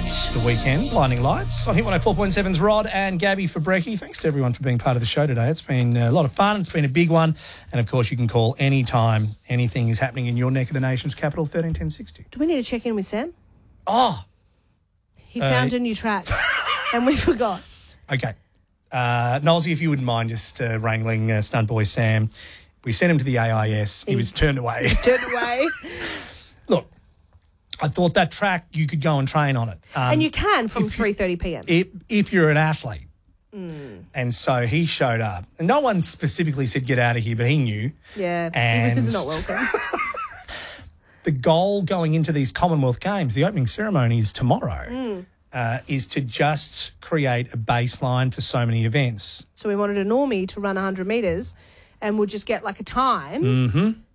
the weekend. Blinding Lights on Hit 104.7's Rod and Gabby for Brekkie. Thanks to everyone for being part of the show today. It's been a lot of fun. It's been a big one. And, of course, you can call any time anything is happening in your neck of the nation's capital, 131060. Do we need to check in with Sam? Oh. He found a new track and we forgot. Okay. Nolsey, if you wouldn't mind just wrangling stunt boy Sam. We sent him to the AIS. He was turned away. Look, I thought that track, you could go and train on it. And you can from 3:30 p.m. If you're an athlete. And so he showed up. And no one specifically said, get out of here, but he knew. Yeah, and he was not welcome. The goal going into these Commonwealth Games, the opening ceremony is tomorrow, is to just create a baseline for so many events. So we wanted a normie to run 100 metres and we'll just get like a time